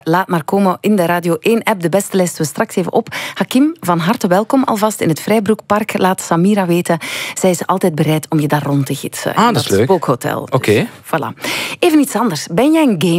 Laat maar komen in de Radio 1-app. De beste lijsten we straks even op. Hakim, van harte welkom alvast in het Vrijbroekpark. Laat Samira weten. Zij is altijd bereid om je daar rond te gidsen. Dat is leuk. Spookhotel. Oké. Voilà. Even iets anders. Ben jij een gamer?